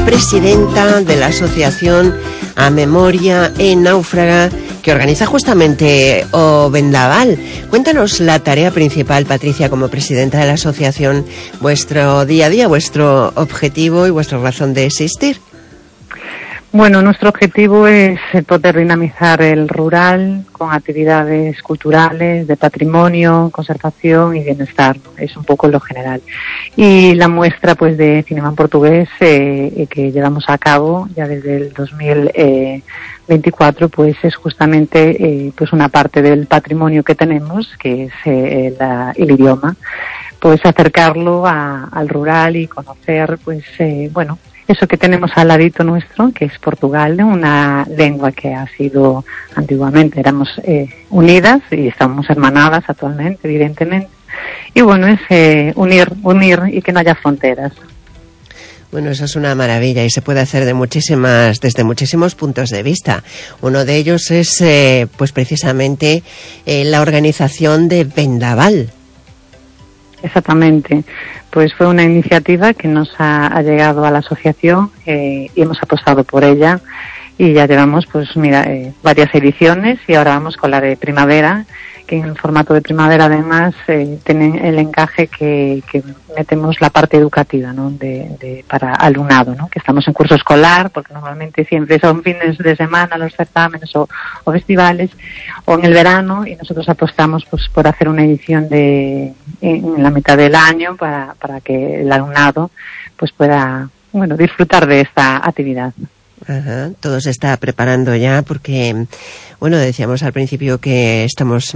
presidenta de la asociación A Memoria en Náufraga, que organiza justamente O Vendaval. Cuéntanos la tarea principal, Patricia, como presidenta de la asociación, vuestro día a día, vuestro objetivo y vuestra razón de existir. Bueno, nuestro objetivo es poder dinamizar el rural con actividades culturales, de patrimonio, conservación y bienestar. Es un poco lo general. Y la muestra pues de cinema en portugués que llevamos a cabo ya desde el 2024 pues es justamente pues una parte del patrimonio que tenemos, que es el idioma, pues acercarlo al rural y conocer pues bueno, eso que tenemos al ladito nuestro, que es Portugal, ¿no? Una lengua que ha sido antiguamente, éramos unidas y estamos hermanadas actualmente, evidentemente. Y bueno, es unir y que no haya fronteras. Bueno, eso es una maravilla y se puede hacer desde muchísimos puntos de vista. Uno de ellos es, pues precisamente, la organización de Vendaval. Exactamente. Pues fue una iniciativa que nos ha llegado a la asociación y hemos apostado por ella y ya llevamos pues varias ediciones y ahora vamos con la de primavera, que en el formato de primavera además tienen el encaje que metemos la parte educativa, ¿no? Para alumnado, ¿no? Que estamos en curso escolar, porque normalmente siempre son fines de semana los certámenes o festivales, o en el verano, y nosotros apostamos pues por hacer una edición en la mitad del año para que el alumnado pues pueda disfrutar de esta actividad. Ajá, todo se está preparando ya porque, bueno, decíamos al principio que estamos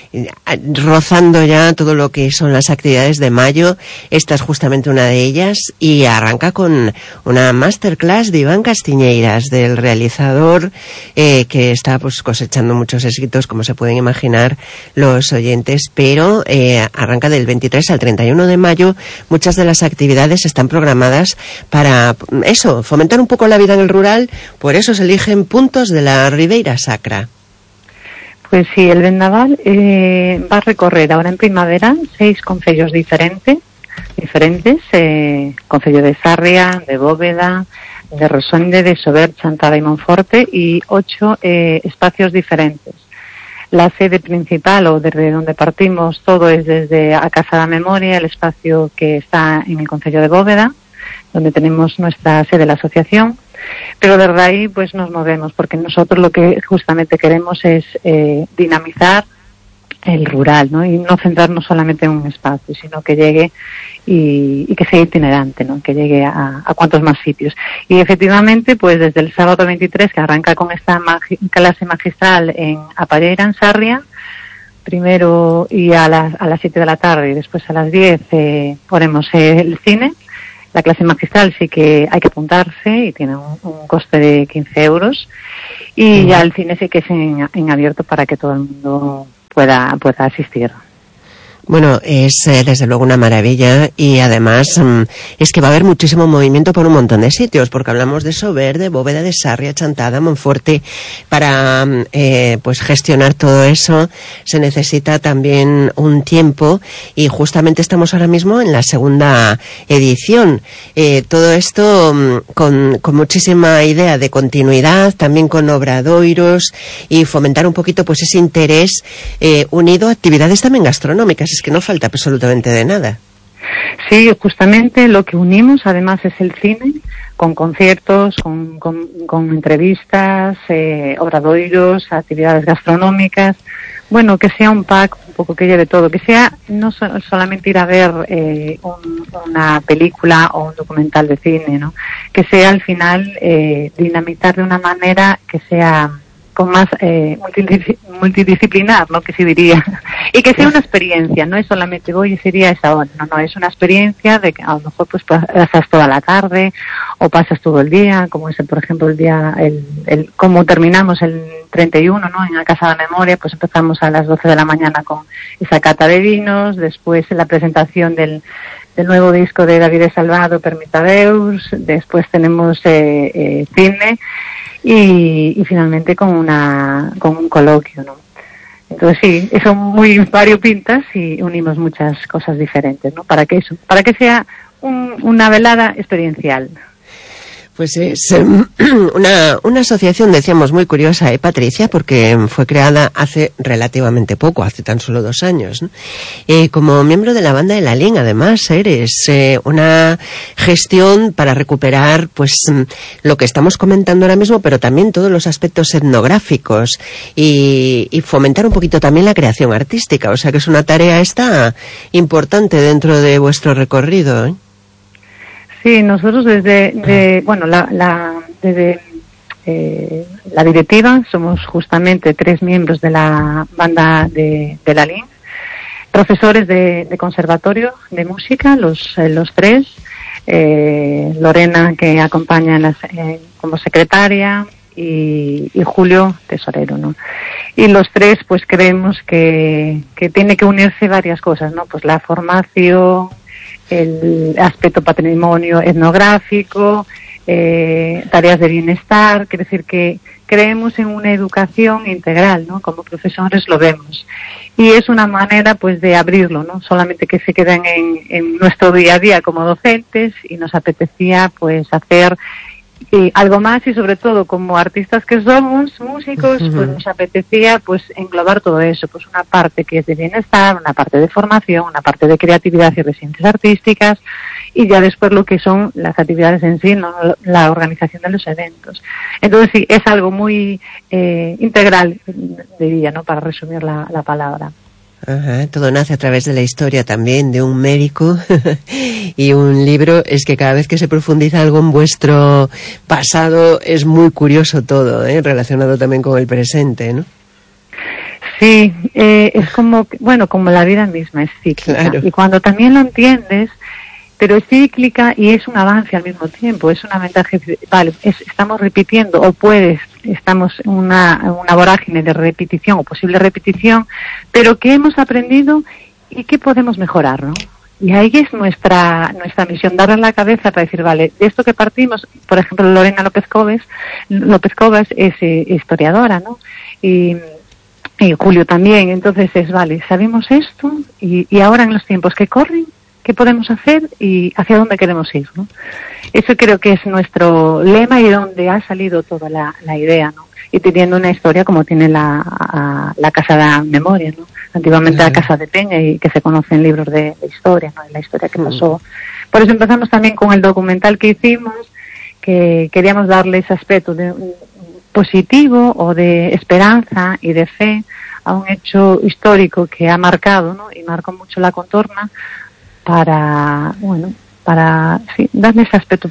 rozando ya todo lo que son las actividades de mayo. Esta es justamente una de ellas y arranca con una masterclass de Iván Castiñeiras, del realizador que está pues cosechando muchos éxitos, como se pueden imaginar los oyentes, pero arranca del 23 al 31 de mayo. Muchas de las actividades están programadas para eso, fomentar un poco la vida en el rural. Por eso se eligen puntos de la Ribeira Sacra. Pues sí, el Vendaval va a recorrer ahora en primavera 6 concellos diferentes, concello de Sarria, de Bóveda, de Rosonde, de Sober, Chantada y Monforte, y 8 espacios diferentes. La sede principal, o desde donde partimos todo, es desde a Casa da Memoria, el espacio que está en el concello de Bóveda, donde tenemos nuestra sede de la asociación. Pero desde ahí pues nos movemos, porque nosotros lo que justamente queremos es dinamizar el rural, ¿no? Y no centrarnos solamente en un espacio, sino que llegue y que sea itinerante, ¿no? Que llegue a cuantos más sitios. Y efectivamente, pues desde el sábado 23, que arranca con esta clase magistral en Apallera, en Sarria, primero y a las 7 de la tarde y después a las 10 ponemos el cine. La clase magistral sí que hay que apuntarse y tiene un coste de 15 euros. Y ya el cine sí que es en abierto para que todo el mundo pueda asistir. Bueno, es desde luego una maravilla y además es que va a haber muchísimo movimiento por un montón de sitios, porque hablamos de Sober, de Bóveda, de Sarria, Chantada, Monforte. Para pues gestionar todo eso se necesita también un tiempo y justamente estamos ahora mismo en la segunda edición. Todo esto con muchísima idea de continuidad, también con obradoiros y fomentar un poquito pues ese interés unido a actividades también gastronómicas. Es que no falta absolutamente de nada. Sí, justamente lo que unimos además es el cine, con conciertos, con entrevistas, obradoiros, actividades gastronómicas. Bueno, que sea un pack un poco que lleve todo, que sea no solamente ir a ver una película o un documental de cine, ¿no? Que sea al final dinamitar de una manera que sea con más multidisciplinar, ¿no? Que se diría. Y que sea una experiencia, no es solamente voy ese día a esa hora, no, es una experiencia de que a lo mejor pues pasas toda la tarde o pasas todo el día, como es por ejemplo el día, como terminamos el 31, ¿no? En la Casa de Memoria, pues empezamos a las 12 de la mañana con esa cata de vinos, después la presentación del nuevo disco de David Salvado, Permita Deus, después tenemos cine, y finalmente con un coloquio, ¿no? Entonces sí, son muy variopintas y unimos muchas cosas diferentes, ¿no? Para que sea una velada experiencial. Pues es una asociación, decíamos, muy curiosa, Patricia, porque fue creada hace relativamente poco, hace tan solo 2 años, ¿no? Como miembro de la banda de Lalín, además, eres una gestión para recuperar, pues, lo que estamos comentando ahora mismo, pero también todos los aspectos etnográficos y fomentar un poquito también la creación artística. O sea que es una tarea esta importante dentro de vuestro recorrido, ¿eh? Sí, nosotros desde la directiva somos justamente 3 miembros de la banda de Lalín, profesores de conservatorio de música, los 3, Lorena, que acompaña como secretaria, y Julio, tesorero, ¿no? Y los 3 pues creemos que tiene que unirse varias cosas, ¿no? Pues la formación, el aspecto patrimonio etnográfico, tareas de bienestar. Quiere decir que creemos en una educación integral, ¿no? Como profesores lo vemos. Y es una manera, pues, de abrirlo, ¿no? Solamente que se queden en nuestro día a día como docentes, y nos apetecía, pues, hacer algo más, y sobre todo como artistas que somos, músicos, pues nos apetecía, pues, englobar todo eso, pues una parte que es de bienestar, una parte de formación, una parte de creatividad y residencias artísticas, y ya después lo que son las actividades en sí, ¿no? La organización de los eventos. Entonces sí, es algo muy integral, diría, ¿no? Para resumir la palabra. Ajá, todo nace a través de la historia también de un médico y un libro. Es que cada vez que se profundiza algo en vuestro pasado es muy curioso todo, relacionado también con el presente, ¿no? Sí, es como, como la vida misma es cíclica. Claro. Y cuando también lo entiendes, pero es cíclica y es un avance al mismo tiempo, es una ventaja. Vale, estamos repitiendo, estamos en una vorágine de repetición o posible repetición, pero ¿qué hemos aprendido y qué podemos mejorar, ¿no? Y ahí es nuestra misión, darle la cabeza para decir, vale, de esto que partimos. Por ejemplo, Lorena López Cobas es historiadora, ¿no? Y Julio también. Entonces vale, sabemos esto y ahora en los tiempos que corren, ¿qué podemos hacer y hacia dónde queremos ir, ¿no? Eso creo que es nuestro lema y donde ha salido toda la idea, ¿no? Y teniendo una historia como tiene la Casa de Memoria, ¿no? Antiguamente la Casa de Peña, y que se conocen libros de historia, ¿no? La historia que pasó. Por eso empezamos también con el documental que hicimos, que queríamos darle ese aspecto de positivo o de esperanza y de fe a un hecho histórico que ha marcado, ¿no? Y marcó mucho la contorna, para darle ese aspecto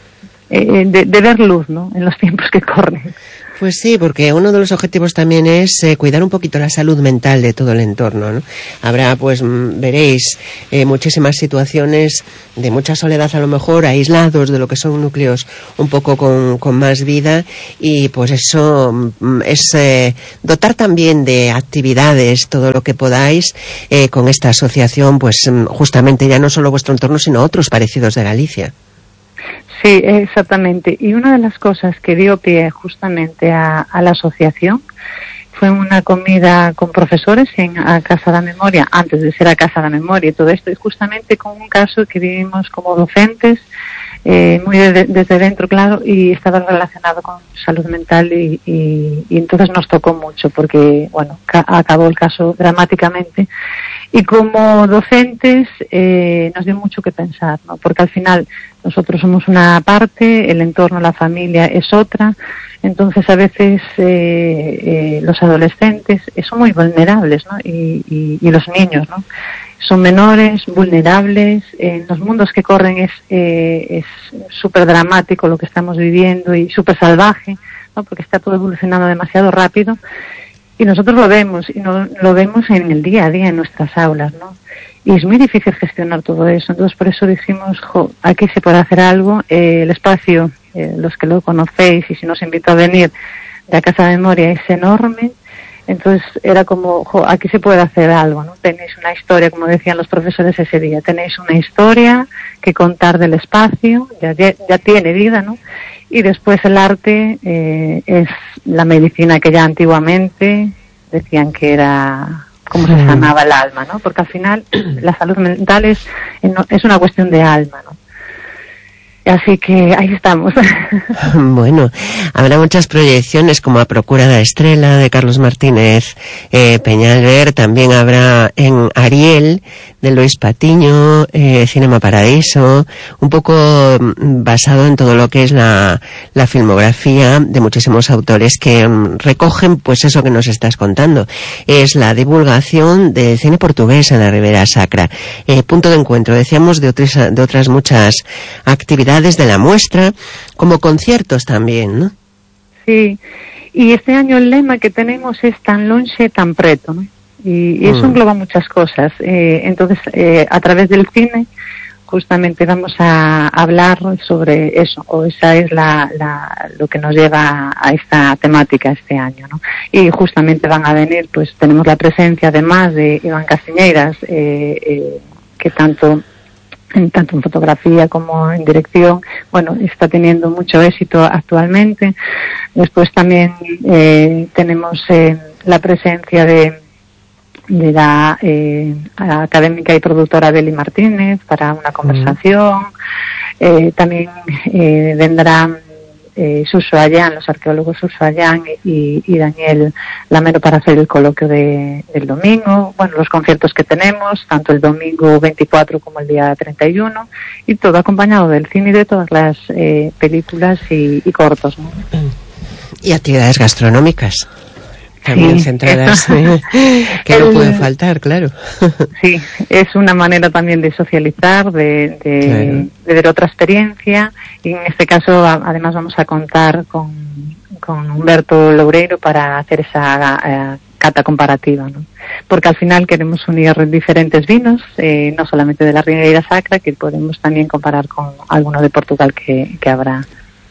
de ver luz, ¿no? En los tiempos que corren. Pues sí, porque uno de los objetivos también es cuidar un poquito la salud mental de todo el entorno, ¿no? Habrá, pues, veréis, muchísimas situaciones de mucha soledad, a lo mejor, aislados de lo que son núcleos un poco con más vida, y pues eso es dotar también de actividades todo lo que podáis con esta asociación, pues justamente ya no solo vuestro entorno, sino otros parecidos de Galicia. Sí, exactamente. Y una de las cosas que dio pie justamente a la asociación fue una comida con profesores a Casa de Memoria, antes de ser a Casa de Memoria y todo esto, y justamente con un caso que vivimos como docentes, muy desde dentro, claro, y estaba relacionado con salud mental, y entonces nos tocó mucho porque, acabó el caso dramáticamente. Y como docentes nos dio mucho que pensar, ¿no? Porque al final nosotros somos una parte, el entorno, la familia es otra. Entonces a veces los adolescentes son muy vulnerables, ¿no? Y los niños, ¿no? Son menores, vulnerables. En los mundos que corren es súper dramático lo que estamos viviendo y súper salvaje, ¿no? Porque está todo evolucionando demasiado rápido. Y nosotros lo vemos, y lo vemos en el día a día en nuestras aulas, ¿no? Y es muy difícil gestionar todo eso. Entonces, por eso dijimos, aquí se puede hacer algo. El espacio, los que lo conocéis, y si nos invito a venir, de la Casa de Memoria es enorme. Entonces, era como, aquí se puede hacer algo, ¿no? Tenéis una historia, como decían los profesores ese día, tenéis una historia que contar del espacio, ya tiene vida, ¿no? Y después el arte es la medicina que ya antiguamente decían que era cómo se sanaba el alma, ¿no? Porque al final la salud mental es una cuestión de alma, ¿no? Así que ahí estamos. Bueno, habrá muchas proyecciones como A Procura da Estrela de Carlos Martínez Peñalver, también habrá en Ariel de Luis Patiño, Cinema Paradiso, un poco basado en todo lo que es la filmografía de muchísimos autores que recogen pues eso que nos estás contando. Es la divulgación del cine portugués en la Ribera Sacra. Punto de encuentro, decíamos, de otras muchas actividades de la muestra, como conciertos también, ¿no? Sí, y este año el lema que tenemos es tan longe, tan preto, ¿no? Y eso engloba muchas cosas. Entonces, a través del cine, justamente vamos a hablar sobre eso, o esa es lo que nos lleva a esta temática este año, ¿no? Y justamente van a venir, pues tenemos la presencia además de Iván Castiñeiras, que tanto en fotografía como en dirección, bueno, está teniendo mucho éxito actualmente. Después también tenemos la presencia de la académica y productora Beli Martínez para una conversación. También vendrán Suso Allán, los arqueólogos Suso Allán y Daniel Lamero para hacer el coloquio del domingo. Bueno, los conciertos que tenemos, tanto el domingo 24 como el día 31, y todo acompañado del cine y de todas las películas y cortos, ¿no? Y actividades gastronómicas también centradas, que no puede faltar, claro. Sí, es una manera también de socializar, de ver otra experiencia, y en este caso además vamos a contar con Humberto Loureiro para hacer esa cata comparativa, ¿no? Porque al final queremos unir diferentes vinos, no solamente de la Ribeira Sacra, que podemos también comparar con alguno de Portugal que habrá.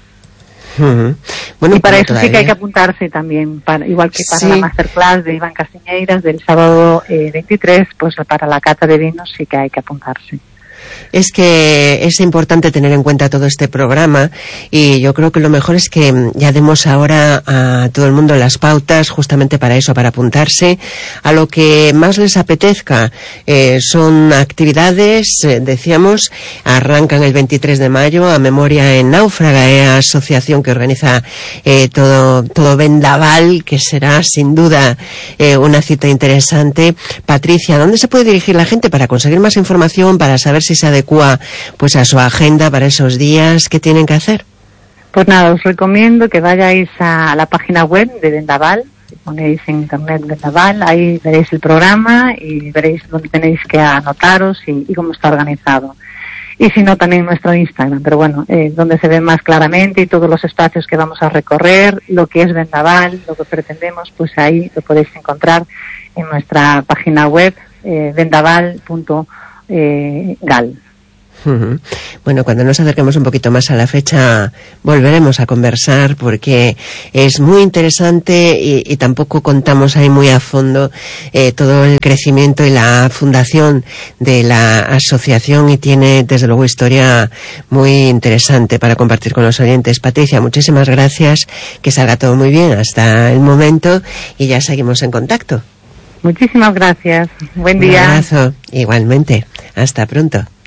Bueno, y para eso todavía sí que hay que apuntarse también, igual que para la masterclass de Iván Castiñeiras del sábado 23, pues para la cata de vinos sí que hay que apuntarse. Es que es importante tener en cuenta todo este programa, y yo creo que lo mejor es que ya demos ahora a todo el mundo las pautas justamente para eso, para apuntarse a lo que más les apetezca. Son actividades, decíamos, arrancan el 23 de mayo a Memoria en Náufraga, asociación que organiza todo Vendaval, que será sin duda una cita interesante. Patricia, ¿dónde se puede dirigir la gente para conseguir más información, para saber si se adecua pues a su agenda para esos días? ¿Qué tienen que hacer? Pues nada, os recomiendo que vayáis a la página web de Vendaval, ponéis en internet Vendaval, ahí veréis el programa y veréis dónde tenéis que anotaros y cómo está organizado. Y si no, también nuestro Instagram, pero bueno, donde se ve más claramente y todos los espacios que vamos a recorrer, lo que es Vendaval, lo que pretendemos, pues ahí lo podéis encontrar en nuestra página web, vendaval.gal. Bueno, cuando nos acerquemos un poquito más a la fecha volveremos a conversar, porque es muy interesante y tampoco contamos ahí muy a fondo todo el crecimiento y la fundación de la asociación, y tiene desde luego historia muy interesante para compartir con los oyentes. Patricia, muchísimas gracias, que salga todo muy bien hasta el momento y ya seguimos en contacto. Muchísimas gracias, buen día. Un abrazo, igualmente, hasta pronto.